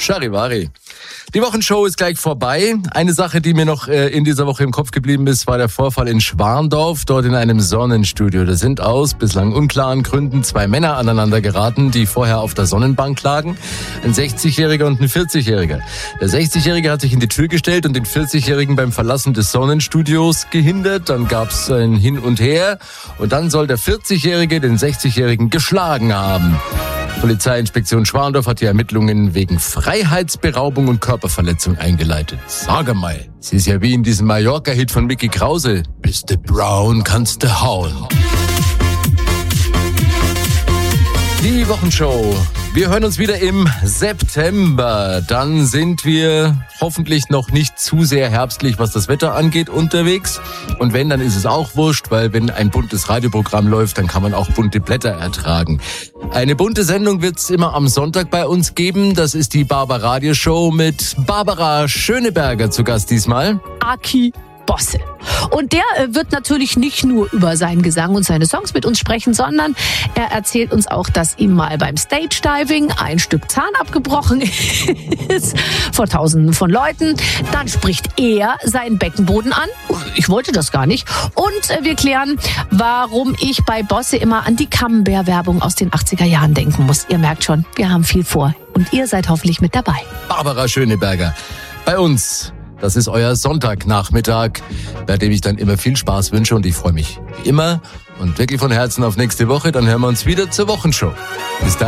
Charivari. Die Wochenshow ist gleich vorbei. Eine Sache, die mir noch in dieser Woche im Kopf geblieben ist, war der Vorfall in Schwandorf, dort in einem Sonnenstudio. Da sind aus bislang unklaren Gründen 2 Männer aneinander geraten, die vorher auf der Sonnenbank lagen. Ein 60-Jähriger und ein 40-Jähriger. Der 60-Jährige hat sich in die Tür gestellt und den 40-Jährigen beim Verlassen des Sonnenstudios gehindert. Dann gab's ein Hin und Her und dann soll der 40-Jährige den 60-Jährigen geschlagen haben. Polizeiinspektion Schwandorf hat die Ermittlungen wegen Freiheitsberaubung und Körperverletzung eingeleitet. Sag mal, es ist ja wie in diesem Mallorca-Hit von Mickey Krause. Bist du brown, kannst du hauen. Die Wochenshow. Wir hören uns wieder im September. Dann sind wir hoffentlich noch nicht zu sehr herbstlich, was das Wetter angeht, unterwegs. Und wenn, dann ist es auch wurscht, weil wenn ein buntes Radioprogramm läuft, dann kann man auch bunte Blätter ertragen. Eine bunte Sendung wird's immer am Sonntag bei uns geben. Das ist die Barbaradio Show mit Barbara Schöneberger zu Gast diesmal. Aki Bosse. Und der wird natürlich nicht nur über seinen Gesang und seine Songs mit uns sprechen, sondern er erzählt uns auch, dass ihm mal beim Stage-Diving ein Stück Zahn abgebrochen ist vor Tausenden von Leuten. Dann spricht er seinen Beckenboden an. Ich wollte das gar nicht. Und wir klären, warum ich bei Bosse immer an die Camembert-Werbung aus den 80er Jahren denken muss. Ihr merkt schon, wir haben viel vor. Und ihr seid hoffentlich mit dabei. Barbara Schöneberger bei uns. Das ist euer Sonntagnachmittag, bei dem ich dann immer viel Spaß wünsche und ich freue mich wie immer und wirklich von Herzen auf nächste Woche. Dann hören wir uns wieder zur Wochenshow. Bis dann.